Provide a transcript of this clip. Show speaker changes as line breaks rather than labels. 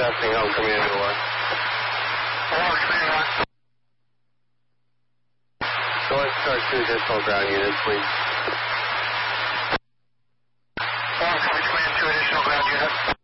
Testing home, Commander 1.
Hello, Commander 1.
Go ahead and start 2 additional ground units, please.
Hello, Commander 2 additional ground units.